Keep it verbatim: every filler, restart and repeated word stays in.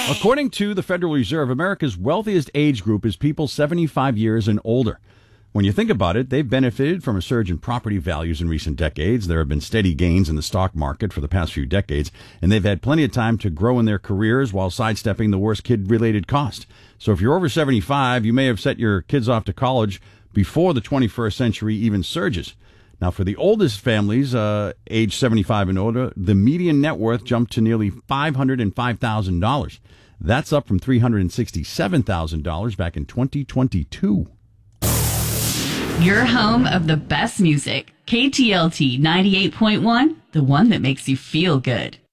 According to the Federal Reserve, America's wealthiest age group is people seventy-five years and older. When you think about it, they've benefited from a surge in property values in recent decades. There have been steady gains in the stock market for the past few decades, and they've had plenty of time to grow in their careers while sidestepping the worst kid-related cost. So if you're over seventy-five, you may have set your kids off to college before the twenty-first century even surges. Now, for the oldest families, uh, age seventy-five and older, the median net worth jumped to nearly five hundred five thousand dollars. That's up from three hundred sixty-seven thousand dollars back in twenty twenty-two. Your home of the best music. K T L T ninety-eight point one, the one that makes you feel good.